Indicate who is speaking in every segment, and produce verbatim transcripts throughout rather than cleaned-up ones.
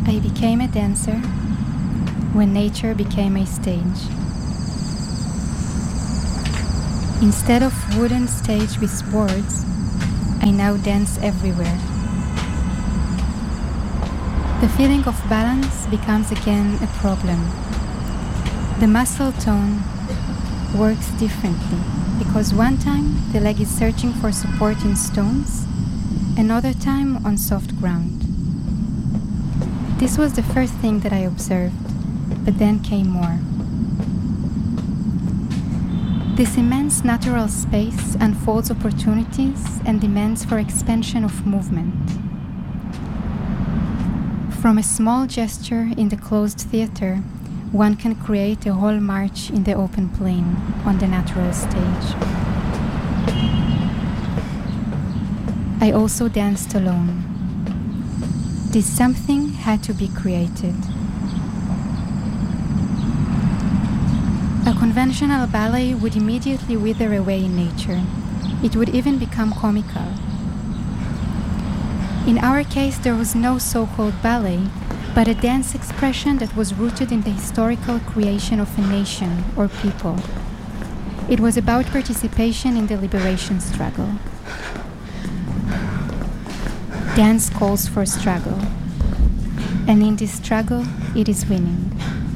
Speaker 1: I became a dancer when nature became a stage. Instead of wooden stage with boards, I now dance everywhere. The feeling of balance becomes again a problem. The muscle tone works differently because one time the leg is searching for support in stones, another time on soft ground. This was the first thing that I observed, but then came more. This immense natural space unfolds opportunities and demands for expansion of movement. From a small gesture in the closed theater, one can create a whole march in the open plain on the natural stage. I also danced alone. This something had to be created. A conventional ballet would immediately wither away in nature. It would even become comical. In our case, there was no so-called ballet, but a dance expression that was rooted in the historical creation of a nation or people. It was about participation in the liberation struggle. Dance calls for struggle, and in this struggle, it is winning.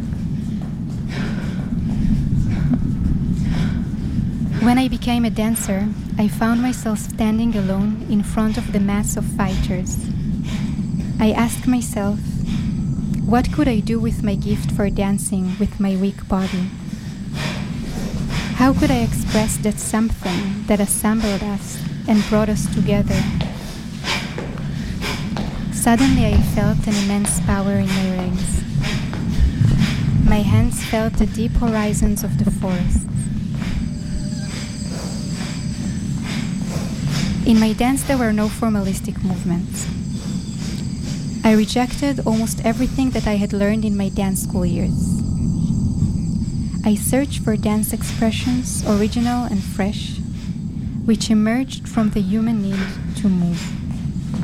Speaker 1: When I became a dancer, I found myself standing alone in front of the mass of fighters. I asked myself, what could I do with my gift for dancing with my weak body? How could I express that something that assembled us and brought us together? Suddenly I felt an immense power in my legs. My hands felt the deep horizons of the forest. In my dance there were no formalistic movements. I rejected almost everything that I had learned in my dance school years. I searched for dance expressions, original and fresh, which emerged from the human need to move.